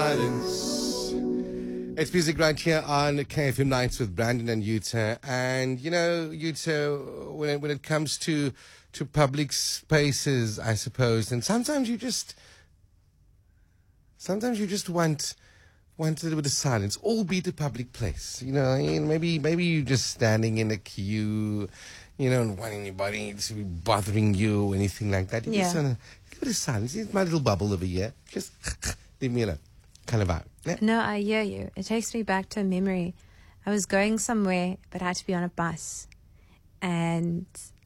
silence. It's music right here on KFM Nights with Brandon and Yuta. And, you know, Yuta, when it comes to public spaces, I suppose, and sometimes you just want a little bit of silence, albeit a public place. You know, maybe you're just standing in a queue, you know, and want anybody to be bothering you or anything like that. You just want to give it a silence. It's my little bubble over here. Just leave me alone. Kind of vibe. Yeah? No, I hear you. It takes me back to a memory. I was going somewhere, but I had to be on a bus. And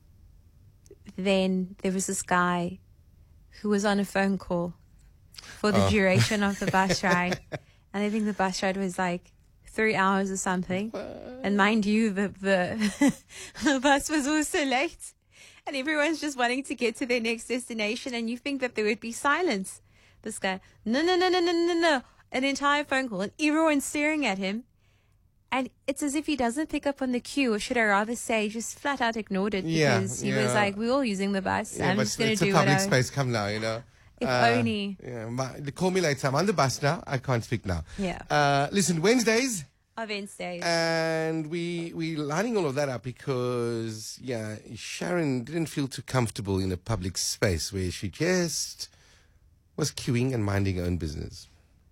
then there was this guy who was on a phone call for the duration of the bus ride. And I think the bus ride was like 3 hours or something. And mind you, the bus was also late. And everyone's just wanting to get to their next destination. And you think that there would be silence. This guy, no. An entire phone call. And everyone's staring at him. And it's as if he doesn't pick up on the cue, or should I rather say, just flat out ignored it. Because he was like, we're all using the bus. Yeah, I'm just going to do it's a public space. Come now, you know. If only. Yeah, call me later. I'm on the bus now. I can't speak now. Yeah. Listen, Wednesdays. Wednesdays. And we lining all of that up because, Sharon didn't feel too comfortable in a public space where she just was queuing and minding her own business.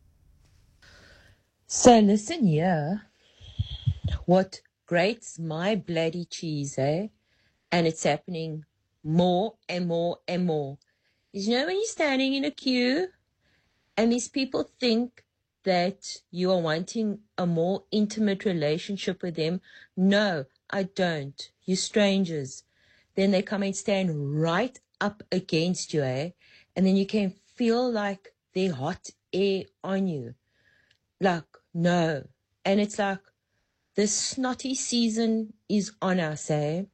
So listen here. What grates my bloody cheese, eh? And it's happening more and more and more. Is, you know, when you're standing in a queue and these people think that you are wanting a more intimate relationship with them. No, I don't. You're strangers. Then they come and stand right up against you, eh? And then you can feel like their hot air on you. Like, no. And it's like, the snotty season is on us, eh?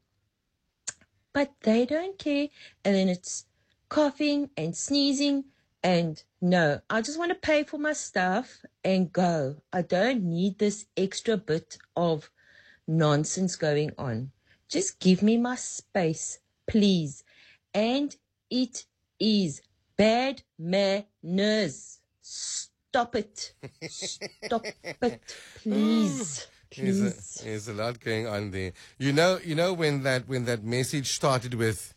But they don't care. And then it's coughing and sneezing. And no, I just want to pay for my stuff and go. I don't need this extra bit of nonsense going on. Just give me my space, please. And it is bad manners. Stop it. Stop it, please. Please. There's a lot going on there. You know when that message started with.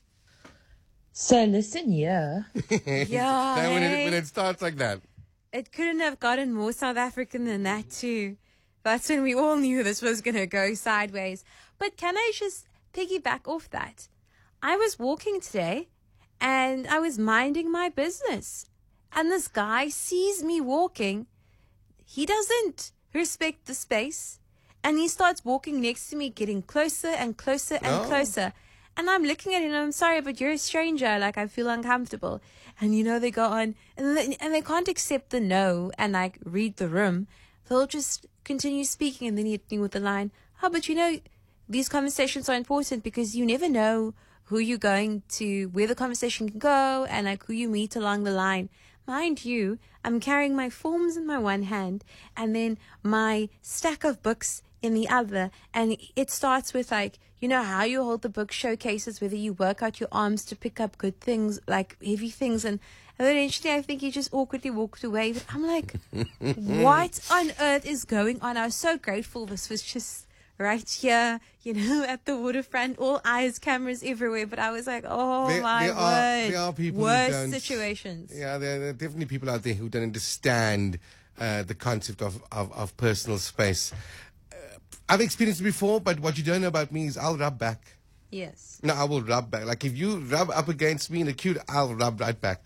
So listen here. Yeah. When it starts like that. It couldn't have gotten more South African than that too. That's when we all knew this was going to go sideways. But can I just piggyback off that? I was walking today and I was minding my business. And this guy sees me walking. He doesn't respect the space. And he starts walking next to me, getting closer and closer and closer. And I'm looking at him and I'm sorry, but you're a stranger. Like, I feel uncomfortable. And, you know, they go on and they can't accept the no and, like, read the room. They'll just continue speaking and then hit me with the line, but, you know, these conversations are important because you never know who you're going to, where the conversation can go and, like, who you meet along the line. Mind you, I'm carrying my forms in my one hand and then my stack of books in the other. And it starts with, like, you know how you hold the book showcases, whether you work out your arms to pick up good things, like heavy things. And then eventually I think he just awkwardly walked away. But I'm like, what on earth is going on? I was so grateful this was just right here, you know, at the waterfront, all eyes, cameras everywhere. But I was like, word. There are people worse situations. Yeah, there are definitely people out there who don't understand the concept of personal space. I've experienced it before, but what you don't know about me is I'll rub back. Yes. No, I will rub back. Like if you rub up against me in a queue, I'll rub right back.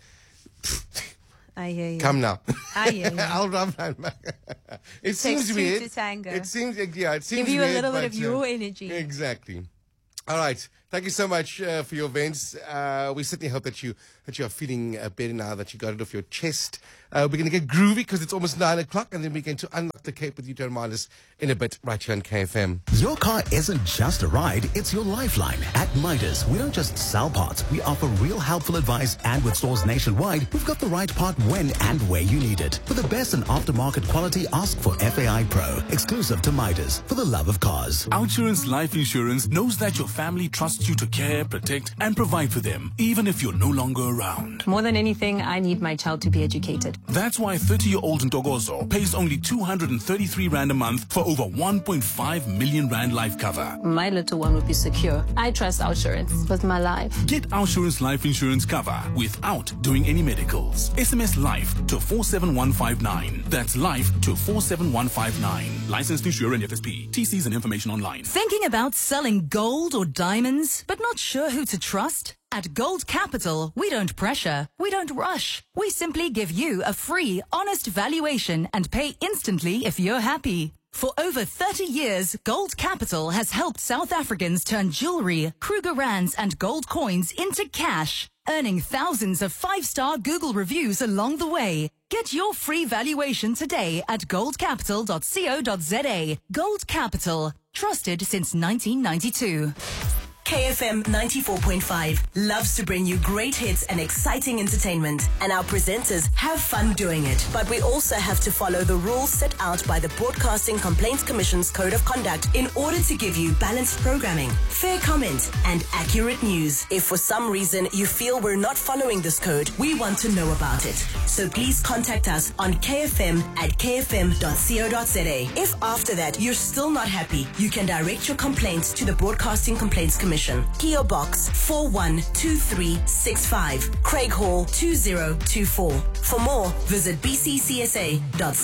I hear you. Come now. I hear you. I'll rub right back. It seems two weird. to tango. It seems weird. Give you a little bit of your energy. Exactly. All right. Thank you so much for your events. We certainly hope that you are feeling better now that you got it off your chest. We're going to get groovy because it's almost 9 o'clock, and then we're going to unlock the Cape with you, John Miles, in a bit right here on KFM. Your car isn't just a ride, it's your lifeline. At Midas, we don't just sell parts, we offer real helpful advice, and with stores nationwide, we've got the right part when and where you need it. For the best in aftermarket quality, ask for FAI Pro, exclusive to Midas, for the love of cars. Outsurance Life Insurance knows that your family trusts you to care, protect, and provide for them, even if you're no longer around. More than anything, I need my child to be educated. That's why 30-year-old Ntogozo pays only 233 Rand a month for over 1.5 million Rand life cover. My little one would be secure. I trust Outsurance with my life. Get Outsurance Life Insurance cover without doing any medicals. SMS LIFE to 47159. That's LIFE to 47159. Licensed insurer and FSP. TCs and information online. Thinking about selling gold or diamonds, but not sure who to trust? At Gold Capital, we don't pressure, we don't rush. We simply give you a free, honest valuation and pay instantly if you're happy. For over 30 years, Gold Capital has helped South Africans turn jewelry, Kruger Rands and gold coins into cash, earning thousands of 5-star Google reviews along the way. Get your free valuation today at goldcapital.co.za. Gold Capital, trusted since 1992. KFM 94.5 loves to bring you great hits and exciting entertainment, and our presenters have fun doing it. But we also have to follow the rules set out by the Broadcasting Complaints Commission's Code of Conduct in order to give you balanced programming, fair comment, and accurate news. If for some reason you feel we're not following this code, we want to know about it. So please contact us on kfm@kfm.co.za. If after that you're still not happy, you can direct your complaints to the Broadcasting Complaints Commission. PO Box 412365, Craig Hall 2024. For more, visit bccsa.co.za.